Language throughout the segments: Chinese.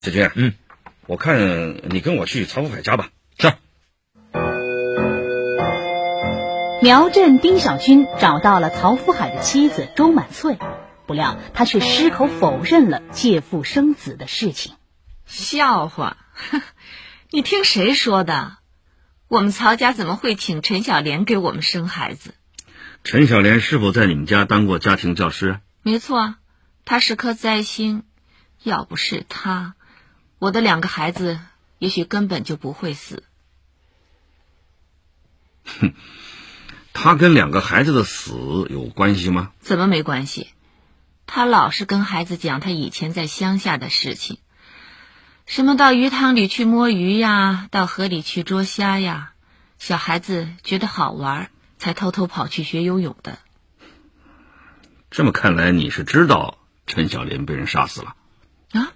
子君，我看你跟我去曹福海家吧。 是。 苗振丁小军找到了曹福海的妻子周满翠，不料他却矢口否认了借腹生子的事情。 笑话，你听谁说的？我们曹家怎么会请陈小莲给我们生孩子？ 陈小莲是否在你们家当过家庭教师？ 没错，她是颗灾星，要不是她，我的2个孩子也许根本就不会死。 哼，他跟2个孩子的死有关系吗？ 怎么没关系？他老是跟孩子讲他以前在乡下的事情，什么到鱼塘里去摸鱼呀，到河里去捉虾呀，小孩子觉得好玩，才偷偷跑去学游泳的。 这么看来，你是知道陈小莲被人杀死了啊？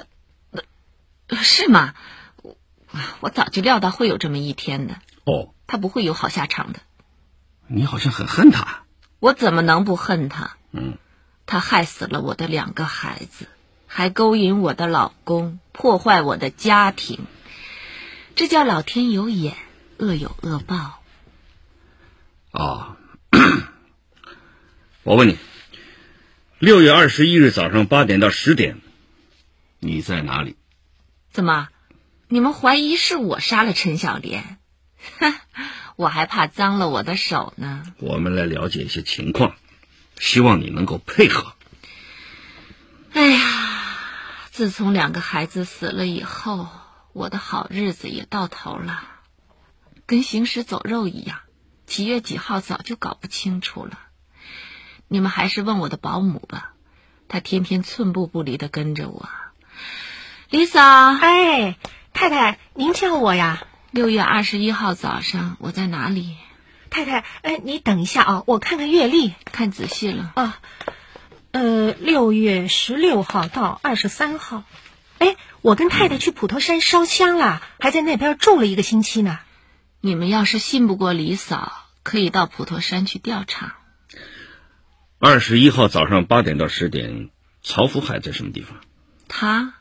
是吗？我早就料到会有这么一天的。 哦， 他不会有好下场的。 你好像很恨他。 我怎么能不恨他？ 他害死了我的2个孩子，还勾引我的老公，破坏我的家庭，这叫老天有眼，恶有恶报。 哦，我问你，6月21日早上8点到10点，你在哪里？ 怎么，你们怀疑是我杀了陈小莲？我还怕脏了我的手呢。 我们来了解一些情况，希望你能够配合。 哎呀，自从2个孩子死了以后，我的好日子也到头了，跟行尸走肉一样，几月几号早就搞不清楚了。你们还是问我的保姆吧，她天天寸步不离地跟着我。李嫂， 哎，太太，您叫我呀 ？6月21号早上，我在哪里？ 太太，你等一下啊，我看看月历。 看仔细了啊，6月16号到23号。哎，我跟太太去普陀山烧香了，还在那边住了1个星期呢。 你们要是信不过李嫂，可以到普陀山去调查。 21号早上8点到10点，曹福海在什么地方？ 他？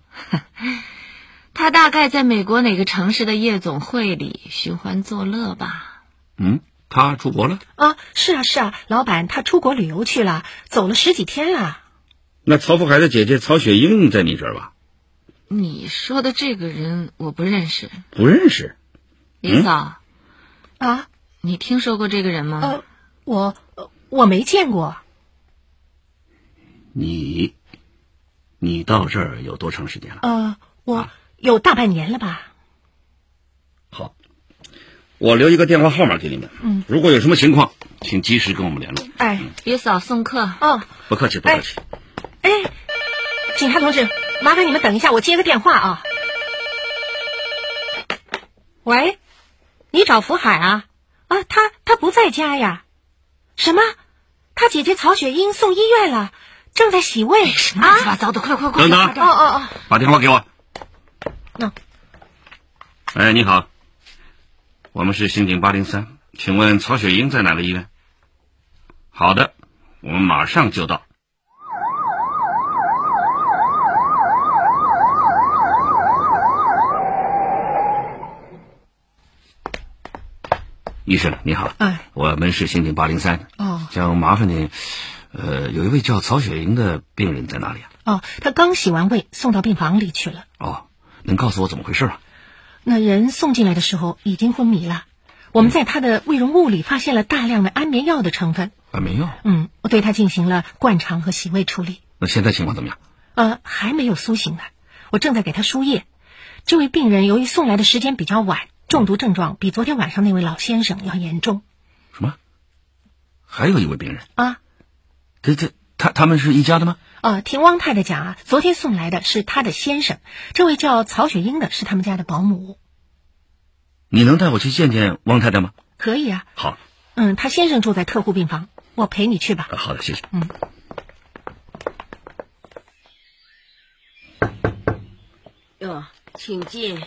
他大概在美国哪个城市的夜总会里寻欢作乐吧。 他出国了？ 是啊，老板他出国旅游去了，走了10几天了。 那曹福海的姐姐曹雪英在你这儿吧？ 你说的这个人我不认识。 不认识？ 李嫂啊， 你听说过这个人吗？ 我没见过。 你到这儿有多长时间了？ 我有大半年了吧。 好，我留一个电话号码给你们。如果有什么情况，请及时跟我们联络。 哎， 李嫂送客。 不客气，不客气。 哎，警察同志，麻烦你们等一下，我接个电话啊。喂，你找福海啊？他不在家呀。什么？他姐姐曹雪英送医院了，正在洗胃。 什么乱七八糟的，快！ 等等。把电话给我。哎，你好，我们是刑警803，请问曹雪英在哪个医院？好的，我们马上就到。医生你好，我们是刑警803。想麻烦您，有一位叫曹雪英的病人在哪里啊？ 他刚洗完胃，送到病房里去了。 能告诉我怎么回事吗？ 那人送进来的时候已经昏迷了，我们在他的胃容物里发现了大量的安眠药的成分。 安眠药？ 我对他进行了灌肠和洗胃处理。 那现在情况怎么样？ 还没有苏醒呢，我正在给他输液。这位病人由于送来的时间比较晚，中毒症状比昨天晚上那位老先生要严重。 什么？还有一位病人？他们是一家的吗？ 听汪太太讲啊，昨天送来的是他的先生，这位叫曹雪英的是他们家的保姆。 你能带我去见见汪太太吗？ 可以啊。 好。 他先生住在特护病房，我陪你去吧。 好的，谢谢。 请进。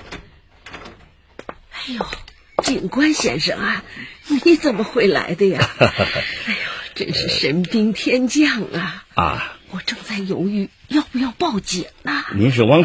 哎呦，警官先生啊，你怎么会来的呀？哎呦，真是神兵天将啊！我正在犹豫要不要报警呢。 您是汪